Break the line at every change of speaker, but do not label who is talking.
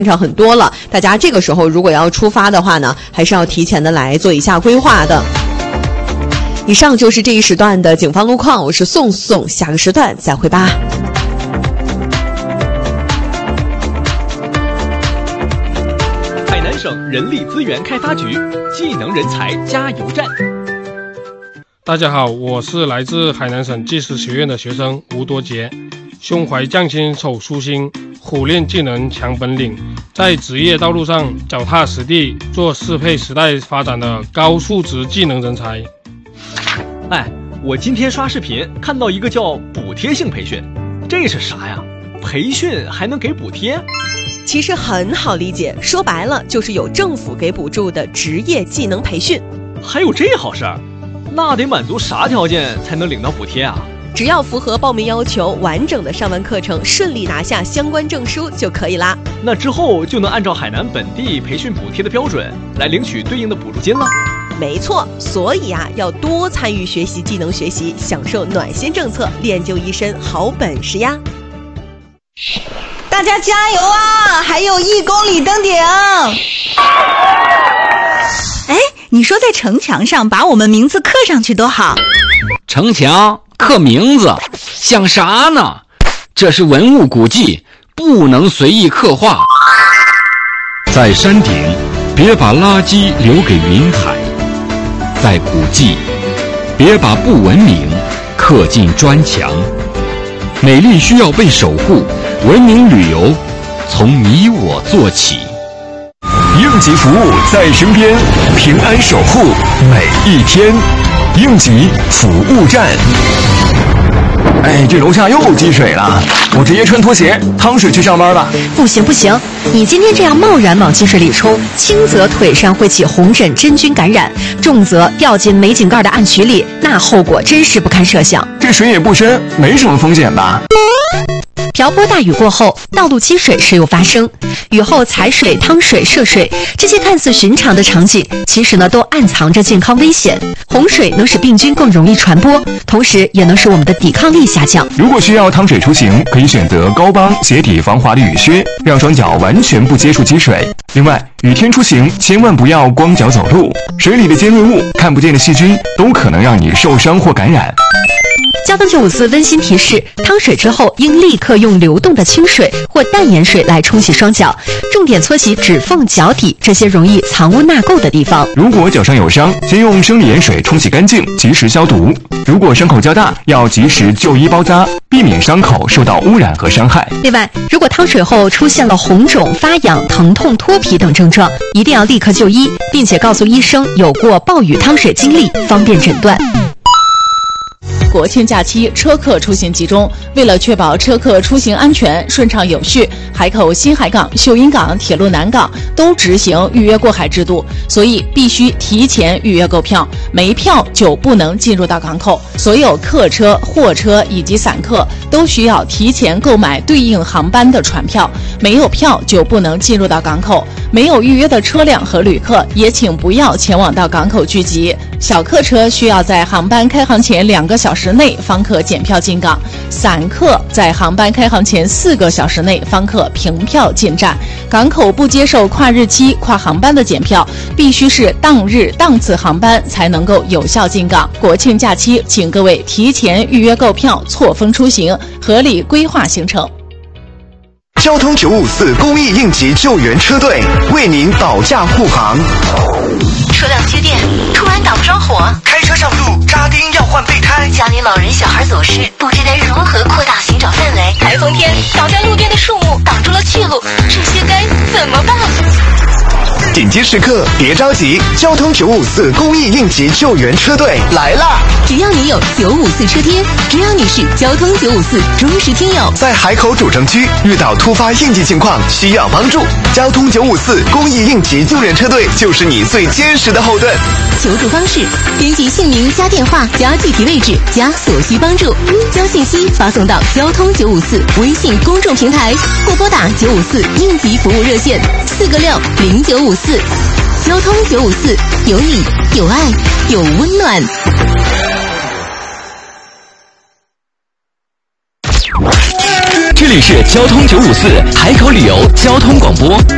上很多了，大家这个时候如果要出发的话呢，还是要提前的来做一下规划的。以上就是这一时段的警方路况，我是宋，下个时段再会吧。
海南省人力资源开发局技能人才加油站。
大家好，我是来自海南省技师学院的学生吴多杰，胸怀匠心手书心，苦练技能强本领，在职业道路上脚踏实地，做适配时代发展的高素质技能人才。
我今天刷视频看到一个叫补贴性培训，这是啥呀？培训还能给补贴？
其实很好理解，说白了就是有政府给补助的职业技能培训。
还有这好事儿？那得满足啥条件才能领到补贴啊？
只要符合报名要求，完整的上完课程，顺利拿下相关证书就可以啦。
那之后就能按照海南本地培训补贴的标准来领取对应的补助金了。
没错，所以要多参与学习技能学习，享受暖心政策，练就一身好本事呀！
大家加油啊！还有1公里登顶。你说在城墙上把我们名字刻上去多好。
城墙刻名字想啥呢？这是文物古迹，不能随意刻画。
在山顶别把垃圾留给云海，在古迹别把不文明刻进砖墙。美丽需要被守护，文明旅游从你我做起。应急服务在身边，平安守护每一天。应急服务站。这楼下又积水了，我直接穿拖鞋趟水去上班吧。
不行，你今天这样贸然往积水里冲，轻则腿上会起红疹真菌感染，重则掉进煤井盖的暗渠里，那后果真是不堪设想。
这水也不深，没什么风险吧？
瓢泼大雨过后，道路积水时有发生，雨后踩水、趟水、涉水，这些看似寻常的场景，其实呢都暗藏着健康危险。洪水能使病菌更容易传播，同时也能使我们的抵抗力下降。
如果需要趟水出行，可以选择高帮鞋底防滑的雨靴，让双脚完全不接触积水。另外，雨天出行千万不要光脚走路，水里的尖锐物、看不见的细菌都可能让你受伤或感染。
交通954温馨提示：趟水之后应立刻用流动的清水或淡盐水来冲洗双脚，重点搓洗指缝、脚底这些容易藏污纳垢的地方。
如果脚上有伤，先用生理盐水冲洗干净，及时消毒。如果伤口较大，要及时就医包扎，避免伤口受到污染和伤害。
另外，如果趟水后出现了红肿、发痒、疼痛、脱皮等症状，一定要立刻就医，并且告诉医生有过暴雨趟水经历，方便诊断。
国庆假期车客出行集中，为了确保车客出行安全顺畅有序，海口新海港、秀英港、铁路南港都执行预约过海制度，所以必须提前预约购票，没票就不能进入到港口。所有客车、货车以及散客都需要提前购买对应航班的船票，没有票就不能进入到港口。没有预约的车辆和旅客也请不要前往到港口聚集。小客车需要在航班开航前2个小时内方可检票进港，散客在航班开航前4个小时内方可凭票进站。港口不接受跨日期、跨航班的检票，必须是当日当次航班才能够有效进港。国庆假期，请各位提前预约购票，错峰出行，合理规划行程。
交通954公益应急救援车队为您保驾护航。
车辆接电，突然打不着火，
开车上路扎钉要换备胎，
家里老人小孩走失，不知该如何扩大寻找范围。台风天，倒在路边的树木挡住了去路，这些该怎么办？
紧急时刻别着急，交通954公益应急救援车队来啦！
只要你有954车贴，只要你是交通954忠实听友，
在海口主城区遇到突发应急情况需要帮助，交通954公益应急救援车队就是你最坚实的后盾。
求助方式：编辑姓名加电话加具体位置加所需帮助，将信息发送到交通954微信公众平台，或拨打954应急服务热线4个60954。交通954，有你，有爱，有温暖。
这里是交通954海口旅游交通广播。